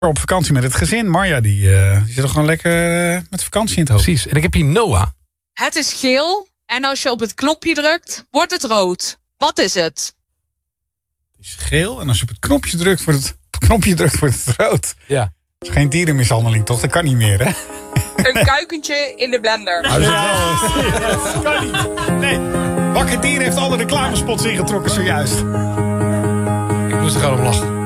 Op vakantie met het gezin. Marja, die zit toch gewoon lekker met vakantie in het hoofd. Precies. En ik heb hier Noah. Het is geel en als je op het knopje drukt, wordt het rood. Wat is het? Het is geel en als je op het knopje drukt, wordt het rood. Ja. Dat is geen dierenmishandeling, toch? Dat kan niet meer, hè? Een kuikentje in de blender. Dat kan niet. Nee, Wakker Dier heeft alle reclamespots ingetrokken zojuist. Ik moest er gewoon om lachen.